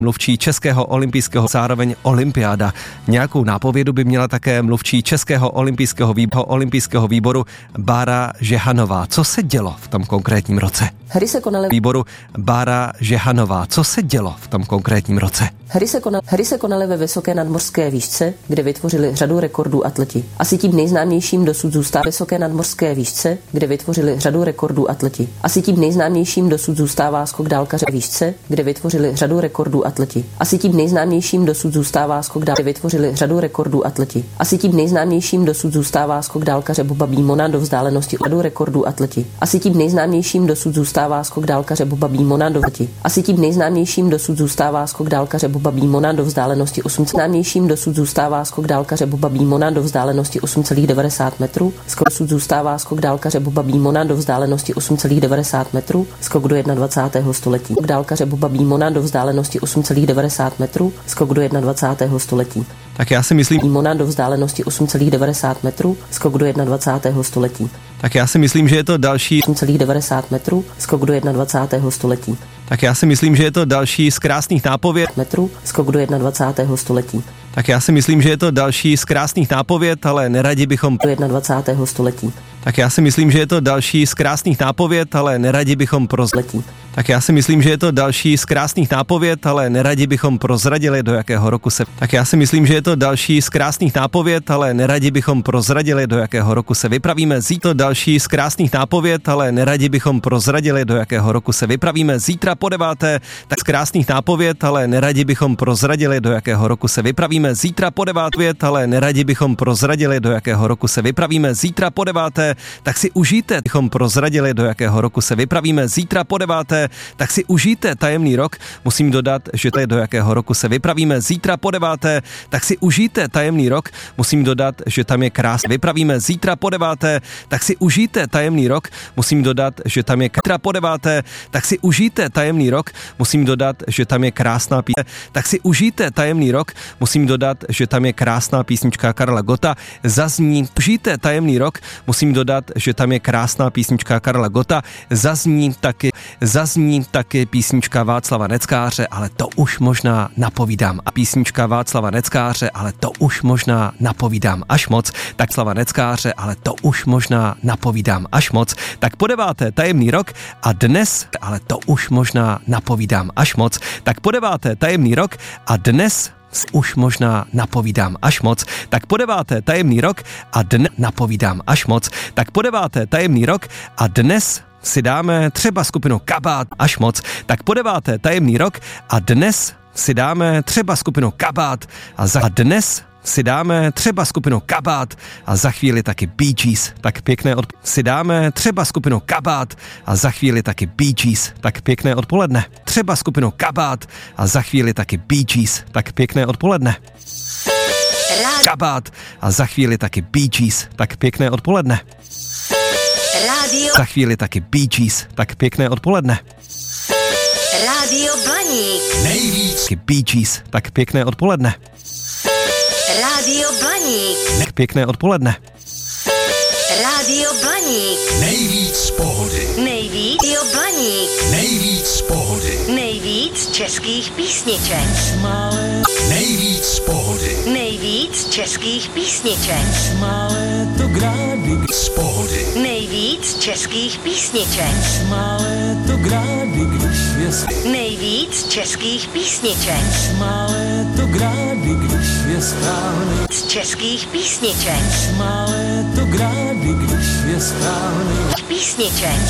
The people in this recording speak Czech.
mluvčí Českého olympijského, zároveň olympiáda. Nějakou nápovědu by měla také mluvčí Českého olympijského výboru Bára Žehanová. Co se dělo v tom konkrétním roce? Hry se konaly výboru Bára Žehanová. Co se dělo v tom konkrétním roce? Hry se konaly ve vysoké nadmořské výšce, kde vytvořili řadu rekordů atleti. Asi tím nejznámějším dosud zůstává vysoké nadmořské výšce, kde vytvořili řadu rekordů atleti. Asi tím nejznámějším dosud zůstává skok dálkaře výšce, kde vytvořili řadu rekordů atleti. Asi tím nejznámějším dosud zůstává skok dálkaře, vytvořili řadu rekordů atleti. Asi tím nejznámějším dosud zůstává skok dálkaře Boba Beamona do vzdálenosti řadu rekordů atleti. Asi tím nejznámějším dosud zůstává skok dálkaře Boba Beamona do atleti. Asi tím nejznámějším dosud zůstává skok dálkaře Boba Beamona do vzdálenosti 8. Známějším dosud zůstává skok dálkaře Boba Beamona do vzdálenosti 8,90 metrů. Dosud zůstává skok dálkaře Boba Beamona do vzdálenosti 8,90 metrů. Skok do 21. století. Skok dálkaře Boba Beamona do vzdálenosti 8,90 metrů. Skok do 21. století. Tak já si myslím, Beamona do vzdálenosti 8,90 metrů. Skok do 21. století. Tak já si myslím, že je to další 8,90 metrů. Skok do 21. století. Tak já si myslím, že je to další z krásných nápověd metrů. Skok do 21. století. Tak já si myslím, že je to další z krásných nápověd, ale neradi bychom do 21. století. Tak já si myslím, že je to další z krásných nápověd, ale neradi bychom prozradili. Tak já si myslím, že je to další z krásných nápověd, ale neradi bychom prozradili, do jakého roku se. Tak já si myslím, že je to další z krásných nápověd, ale neradi bychom prozradili, do jakého roku se vypravíme. Zítra další z krásných nápověd, ale neradi bychom prozradili, do jakého roku se vypravíme. Zítra po 9. tak z krásných nápověd, ale neradi bychom prozradili, do jakého roku se vypravíme. Zítra po 9. ale neradi bychom prozradili, do jakého roku se vypravíme. Zítra po 9. tak si užijte, bychom prozradili, do jakého roku se vypravíme. Zítra po 9. tak si užijte tajemný rok. Musím dodat, že to je, do jakého roku se vypravíme. Zítra po 9. tak si užijte tajemný rok. Musím dodat, že tam je krásný. Vypravíme zítra po 9. tak si užijte tajemný rok. Musím dodat, že tam je zítra po 9. tak si užijte tajemný rok. Musím dodat, že tam je krásná písnička. Tak si užijte tajemný rok. Musím dodat, že tam je krásná písnička Karla Gotta. Zazní, užijte tajemný rok. Musím dodat, že tam je krásná písnička Karla Gotta. Zazní taky písnička Václava Neckáře, ale to už možná napovídám. A písnička Václava Neckáře, ale to už možná napovídám až moc. Tak Slava Neckáře, ale to už možná napovídám až moc. Tak po 9. tajemný rok a dnes, ale to už možná napovídám až moc. Tak po 9. tajemný rok a dnes už možná napovídám až moc. Tak po 9. tajemný rok a dnes napovídám až moc. Tak po 9. tajemný rok a dnes si dáme třeba skupinu Kabát až moc. Tak po 9. tajemný rok a dnes si dáme třeba skupinu Kabát a dnes si dáme třeba skupinu Kabát a za chvíli taky Bee Gees. Tak pěkné si dáme třeba skupinu Kabát a za chvíli taky Bee Gees. Tak pěkné odpoledne. Třeba skupinu Kabát a za chvíli taky Bee Gees. Tak pěkné odpoledne. Kabát a za chvíli taky Bee Gees. Tak pěkné odpoledne. Za chvíli taky Bee Gees. Tak pěkné odpoledne. Rádio Blaník. Nejvíc Bee Gees. Tak pěkné odpoledne. Rádio Blaník. Pěkné odpoledne. Rádio Blaník. Nejvíc pohody. Nejvíc Radio Blaník. Nejvíc pohody. Nejvíc českých písniček. Nejvíc pohody. Nejvíc českých písniček. Malé to grády Z pohody. Nejvíc českých písniček. malé to grády, když je Nejvíc českých písniček. malé to grády, když je správný. Z českých písniček. Malé to grády, když je správný. Písniček.